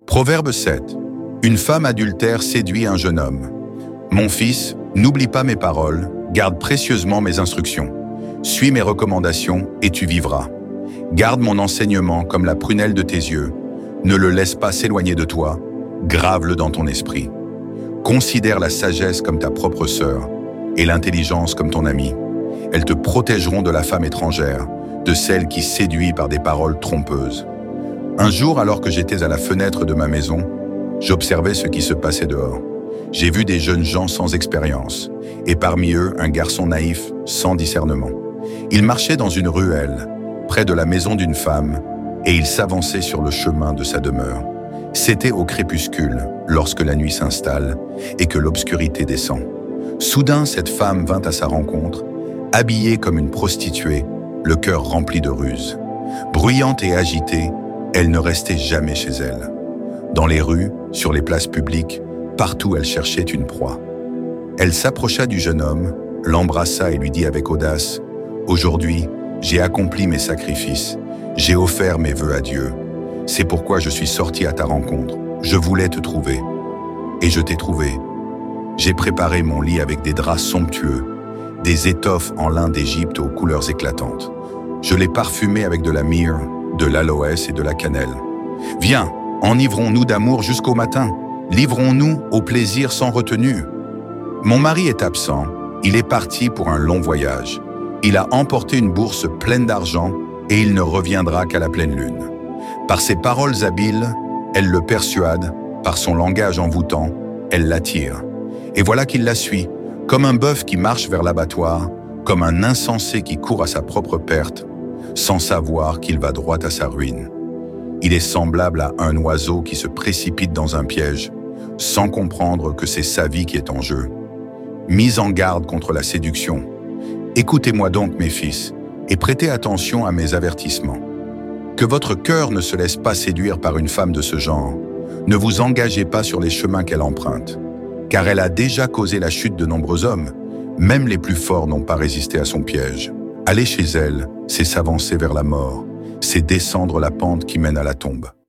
Proverbe 7. Une femme adultère séduit un jeune homme. Mon fils, n'oublie pas mes paroles, garde précieusement mes instructions. Suis mes recommandations et tu vivras. Garde mon enseignement comme la prunelle de tes yeux. Ne le laisse pas s'éloigner de toi, grave-le dans ton esprit. Considère la sagesse comme ta propre sœur et l'intelligence comme ton amie. Elles te protégeront de la femme étrangère, de celle qui séduit par des paroles trompeuses. Un jour, alors que j'étais à la fenêtre de ma maison, j'observais ce qui se passait dehors. J'ai vu des jeunes gens sans expérience, et parmi eux, un garçon naïf, sans discernement. Il marchait dans une ruelle, près de la maison d'une femme, et il s'avançait sur le chemin de sa demeure. C'était au crépuscule, lorsque la nuit s'installe et que l'obscurité descend. Soudain, cette femme vint à sa rencontre, habillée comme une prostituée, le cœur rempli de ruses. Bruyante et agitée, elle ne restait jamais chez elle. Dans les rues, sur les places publiques, partout elle cherchait une proie. Elle s'approcha du jeune homme, l'embrassa et lui dit avec audace : « Aujourd'hui, j'ai accompli mes sacrifices, j'ai offert mes vœux à Dieu. C'est pourquoi je suis sorti à ta rencontre. Je voulais te trouver. Et je t'ai trouvé. J'ai préparé mon lit avec des draps somptueux, des étoffes en lin d'Égypte aux couleurs éclatantes. Je l'ai parfumé avec de la myrrhe, de l'aloès et de la cannelle. Viens, enivrons-nous d'amour jusqu'au matin. Livrons-nous au plaisir sans retenue. Mon mari est absent. Il est parti pour un long voyage. Il a emporté une bourse pleine d'argent et il ne reviendra qu'à la pleine lune. Par ses paroles habiles, elle le persuade. Par son langage envoûtant, elle l'attire. Et voilà qu'il la suit, comme un bœuf qui marche vers l'abattoir, comme un insensé qui court à sa propre perte, sans savoir qu'il va droit à sa ruine. Il est semblable à un oiseau qui se précipite dans un piège, sans comprendre que c'est sa vie qui est en jeu. Mise en garde contre la séduction. Écoutez-moi donc, mes fils, et prêtez attention à mes avertissements. Que votre cœur ne se laisse pas séduire par une femme de ce genre. Ne vous engagez pas sur les chemins qu'elle emprunte, car elle a déjà causé la chute de nombreux hommes. Même les plus forts n'ont pas résisté à son piège. Aller chez elle, c'est s'avancer vers la mort, c'est descendre la pente qui mène à la tombe.